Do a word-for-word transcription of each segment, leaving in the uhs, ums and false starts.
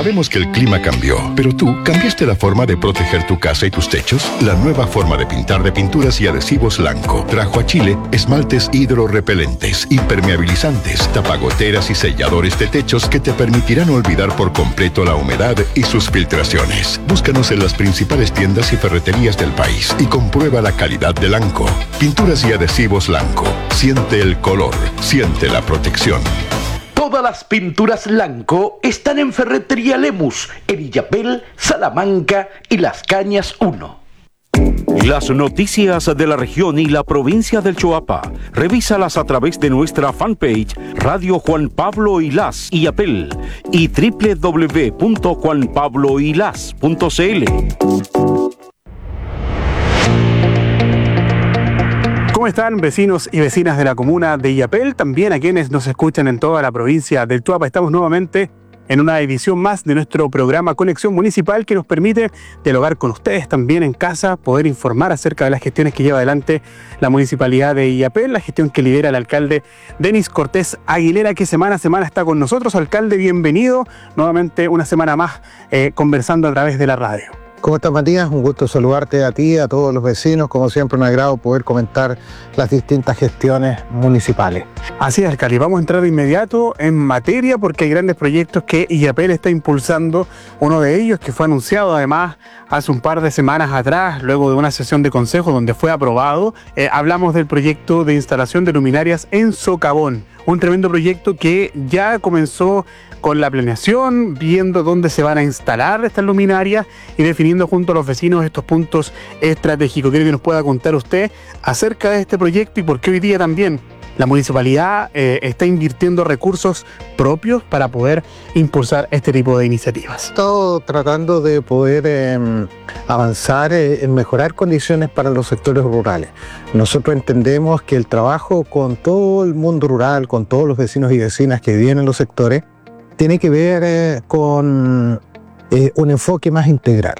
Sabemos que el clima cambió, pero tú cambiaste la forma de proteger tu casa y tus techos. La nueva forma de pintar de Pinturas y Adhesivos Lanco trajo a Chile esmaltes hidrorrepelentes, impermeabilizantes, tapagoteras y selladores de techos que te permitirán olvidar por completo la humedad y sus filtraciones. Búscanos en las principales tiendas y ferreterías del país y comprueba la calidad de Lanco. Pinturas y Adhesivos Lanco. Siente el color, siente la protección. Todas las pinturas Lanco están en Ferretería Lemus, en Illapel, Salamanca y Las Cañas uno. Las noticias de la región y la provincia del Choapa, revísalas a través de nuestra fanpage Radio Juan Pablo Ilás Illapel y doble u doble u doble u punto juan pablo ilás punto c l. ¿Cómo están, vecinos y vecinas de la comuna de Illapel? También a quienes nos escuchan en toda la provincia del Choapa. Estamos nuevamente en una edición más de nuestro programa Conexión Municipal, que nos permite dialogar con ustedes también en casa, poder informar acerca de las gestiones que lleva adelante la Municipalidad de Illapel, la gestión que lidera el alcalde Denis Cortés Aguilera, que semana a semana está con nosotros. Alcalde, bienvenido nuevamente una semana más eh, conversando a través de la radio. ¿Cómo estás, Matías? Un gusto saludarte a ti, a todos los vecinos. Como siempre, un agrado poder comentar las distintas gestiones municipales. Así es, alcalde. Vamos a entrar de inmediato en materia porque hay grandes proyectos que Illapel está impulsando. Uno de ellos que fue anunciado además hace un par de semanas atrás, luego de una sesión de consejo donde fue aprobado. Eh, hablamos del proyecto de instalación de luminarias en Socavón. Un tremendo proyecto que ya comenzó con la planeación, viendo dónde se van a instalar estas luminarias y definiendo junto a los vecinos estos puntos estratégicos. Quiero que nos pueda contar usted acerca de este proyecto y por qué hoy día también la municipalidad eh, está invirtiendo recursos propios para poder impulsar este tipo de iniciativas. Estamos tratando de poder eh, avanzar eh, en mejorar condiciones para los sectores rurales. Nosotros entendemos que el trabajo con todo el mundo rural, con todos los vecinos y vecinas que viven en los sectores, tiene que ver eh, con eh, un enfoque más integral.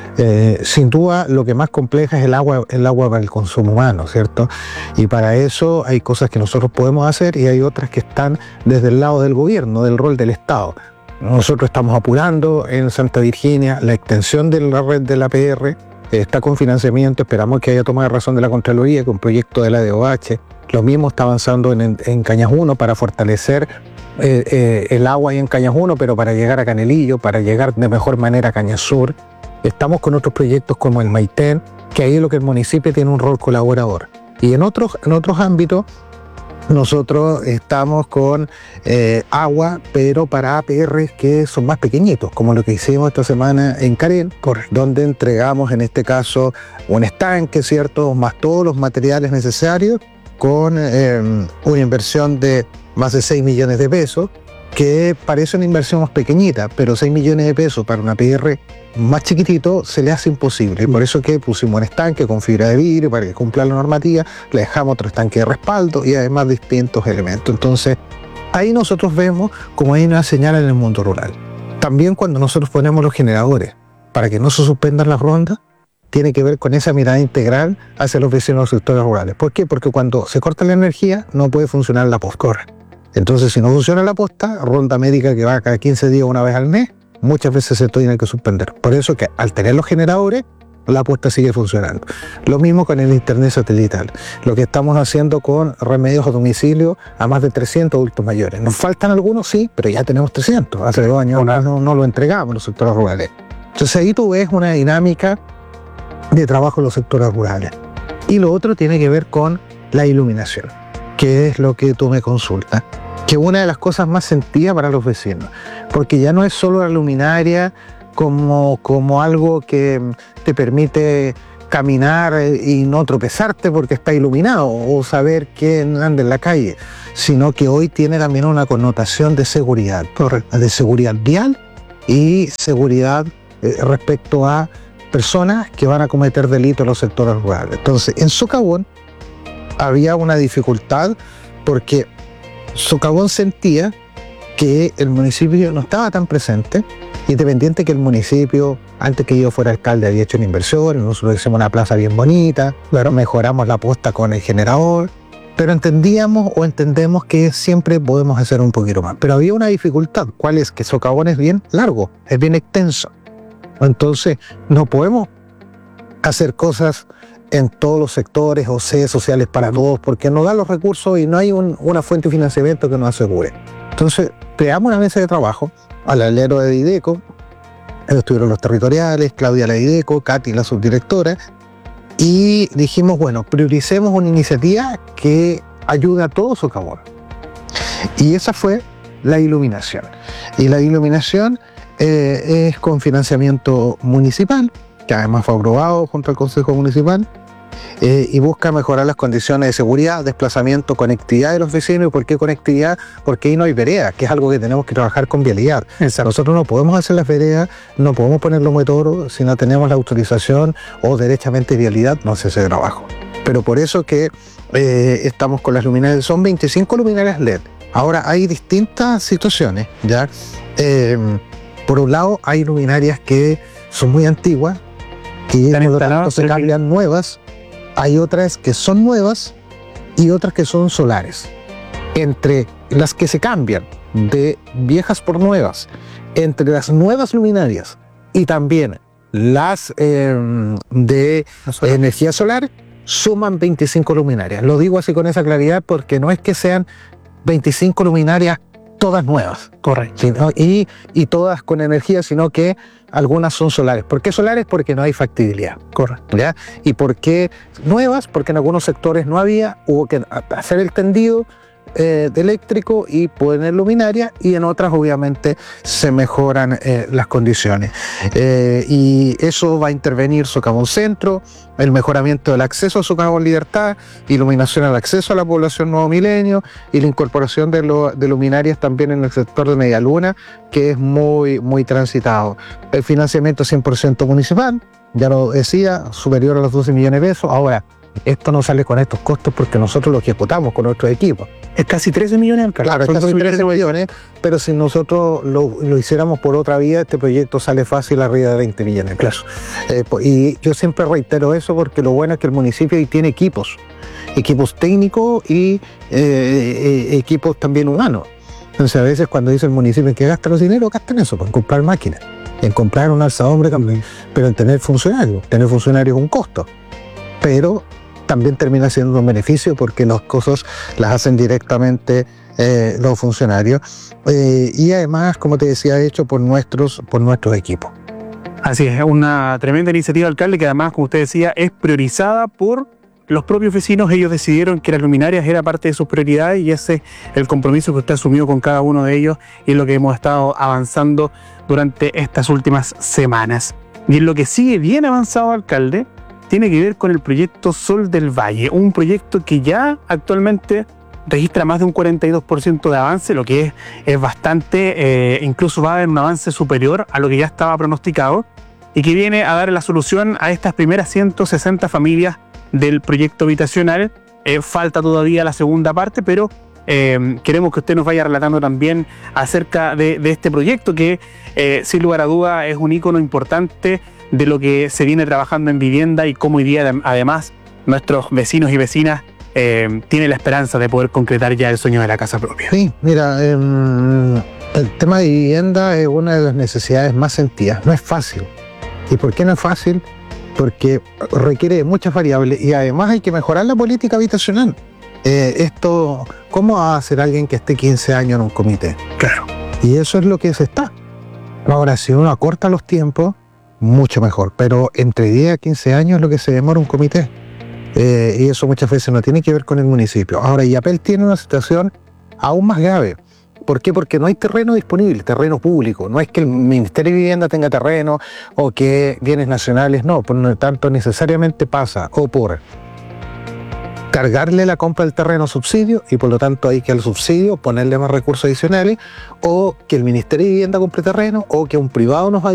Eh, sin duda, lo que más compleja es el agua, el agua para el consumo humano, ¿cierto? Y para eso hay cosas que nosotros podemos hacer y hay otras que están desde el lado del gobierno, del rol del Estado. Nosotros estamos apurando en Santa Virginia la extensión de la red de la A P R, eh, está con financiamiento, esperamos que haya tomado razón de la Contraloría con proyecto de la D O H. Lo mismo está avanzando en, en Cañas uno para fortalecer eh, eh, el agua ahí en Cañas uno, pero para llegar a Canelillo, para llegar de mejor manera a Cañas Sur. Estamos con otros proyectos como el Maitén, que ahí es lo que el municipio tiene un rol colaborador. Y en otros, en otros ámbitos, nosotros estamos con eh, agua, pero para A P Rs que son más pequeñitos, como lo que hicimos esta semana en Carén, donde entregamos en este caso un estanque, ¿cierto?, más todos los materiales necesarios, con eh, una inversión de más de seis millones de pesos, que parece una inversión más pequeñita, pero seis millones de pesos para una A P R más chiquitito se le hace imposible. Por eso que pusimos un estanque con fibra de vidrio para que cumpla la normativa, le dejamos otro estanque de respaldo y además distintos elementos. Entonces, ahí nosotros vemos como hay una señal en el mundo rural. También cuando nosotros ponemos los generadores para que no se suspendan las rondas, tiene que ver con esa mirada integral hacia los vecinos de los sectores rurales. ¿Por qué? Porque cuando se corta la energía no puede funcionar la posta. Entonces, si no funciona la posta, ronda médica que va cada quince días una vez al mes, muchas veces se tiene que suspender. Por eso que al tener los generadores, la posta sigue funcionando. Lo mismo con el internet satelital. Lo que estamos haciendo con remedios a domicilio a más de trescientos adultos mayores. ¿Nos faltan algunos? Sí, pero ya tenemos trescientos. Hace dos años no, no lo entregamos en los sectores rurales. Entonces ahí tú ves una dinámica de trabajo en los sectores rurales. Y lo otro tiene que ver con la iluminación, que es lo que tú me consultas, que es una de las cosas más sentidas para los vecinos, porque ya no es solo la luminaria como, como algo que te permite caminar y no tropezarte porque está iluminado o saber quién anda en la calle, sino que hoy tiene también una connotación de seguridad, de seguridad vial y seguridad eh, respecto a personas que van a cometer delitos en los sectores rurales. Entonces, en Socavón había una dificultad porque Socavón sentía que el municipio no estaba tan presente, independiente que el municipio, antes que yo fuera alcalde, había hecho una inversión, nosotros hicimos una plaza bien bonita, claro, mejoramos la posta con el generador, pero entendíamos o entendemos que siempre podemos hacer un poquito más. Pero había una dificultad, ¿cuál es? Que Socavón es bien largo, es bien extenso. Entonces, no podemos hacer cosas en todos los sectores o sedes sociales para todos, porque no dan los recursos y no hay un, una fuente de financiamiento que nos asegure. Entonces, creamos una mesa de trabajo al alero de Dideco, estuvieron los territoriales, Claudia la Dideco, Katy la subdirectora, y dijimos, bueno, prioricemos una iniciativa que ayude a todo Socavón. Y esa fue la iluminación. Y la iluminación eh, es con financiamiento municipal, que además fue aprobado junto al Consejo Municipal, eh, y busca mejorar las condiciones de seguridad, desplazamiento, conectividad de los vecinos. ¿Y por qué conectividad? Porque ahí no hay vereda, que es algo que tenemos que trabajar con vialidad. Exacto. Nosotros no podemos hacer las veredas, no podemos poner los motoros si no tenemos la autorización o derechamente vialidad, no se hace trabajo. Pero por eso que eh, estamos con las luminarias, son veinticinco luminarias L E D. Ahora hay distintas situaciones, ¿ya? Eh, por un lado hay luminarias que son muy antiguas, y por lo tanto se cambian nuevas. Hay otras que son nuevas y otras que son solares. Entre las que se cambian de viejas por nuevas, entre las nuevas luminarias y también las eh, de solar. energía solar, suman veinticinco luminarias. Lo digo así con esa claridad porque no es que sean veinticinco luminarias todas nuevas. Correcto. Sino, y, y todas con energía, sino que algunas son solares. ¿Por qué solares? Porque no hay factibilidad. Correcto. ¿Ya? ¿Y por qué nuevas? Porque en algunos sectores no había, hubo que hacer el tendido eh, de eléctrico y poner luminaria, y en otras obviamente se mejoran eh, las condiciones. Eh, y eso va a intervenir Socavón Centro, el mejoramiento del acceso a Socavón Libertad, iluminación al acceso a la población Nuevo Milenio y la incorporación de, lo, de luminarias también en el sector de Media Luna, que es muy, muy transitado. El financiamiento cien por ciento municipal, ya lo decía, superior a los doce millones de pesos. Ahora, esto no sale con estos costos porque nosotros lo ejecutamos con nuestros equipos. Es casi trece millones, alcalde. Claro, es casi trece millones, pero si nosotros lo, lo hiciéramos por otra vía, este proyecto sale fácil arriba de veinte millones. Claro. Eh, y yo siempre reitero eso porque lo bueno es que el municipio ahí tiene equipos, equipos técnicos y eh, eh, equipos también humanos. Entonces a veces cuando dice el municipio en que gasta los dineros, gastan eso, en comprar máquinas, en comprar un alzador también, pero en tener funcionarios. Tener funcionarios es un costo, pero también termina siendo un beneficio porque las cosas las hacen directamente eh, los funcionarios eh, y además, como te decía, hecho por nuestros, por nuestros equipos. Así es, una tremenda iniciativa, alcalde, que además, como usted decía, es priorizada por los propios vecinos. Ellos decidieron que las luminarias era parte de sus prioridades y ese es el compromiso que usted asumió con cada uno de ellos y es lo que hemos estado avanzando durante estas últimas semanas. Y en lo que sigue bien avanzado, alcalde, tiene que ver con el proyecto Sol del Valle, un proyecto que ya actualmente registra más de un cuarenta y dos por ciento de avance, lo que es, es bastante, eh, incluso va a haber un avance superior a lo que ya estaba pronosticado y que viene a dar la solución a estas primeras ciento sesenta familias del proyecto habitacional. Eh, falta todavía la segunda parte, pero eh, queremos que usted nos vaya relatando también acerca de, de este proyecto que eh, sin lugar a duda es un ícono importante de lo que se viene trabajando en vivienda y cómo hoy día además nuestros vecinos y vecinas eh, tienen la esperanza de poder concretar ya el sueño de la casa propia. Sí, mira, eh, el tema de vivienda es una de las necesidades más sentidas, no es fácil. ¿Y por qué no es fácil? Porque requiere de muchas variables y además hay que mejorar la política habitacional. Eh, esto, ¿cómo va a hacer alguien que esté quince años en un comité? Claro. Y eso es lo que se está. Ahora, si uno acorta los tiempos, mucho mejor, pero entre diez a quince años es lo que se demora un comité. Eh, y eso muchas veces no tiene que ver con el municipio. Ahora, IAPEL tiene una situación aún más grave. ¿Por qué? Porque no hay terreno disponible, terreno público. No es que el Ministerio de Vivienda tenga terreno o que bienes nacionales, no. Por lo tanto, necesariamente pasa o por cargarle la compra del terreno subsidio y por lo tanto hay que al subsidio ponerle más recursos adicionales, o que el Ministerio de Vivienda compre terreno, o que un privado nos